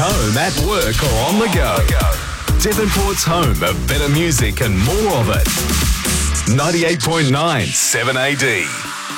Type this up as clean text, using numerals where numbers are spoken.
home, at work or on the go. Devonport's home of better music and more of it. 98.9 7AD.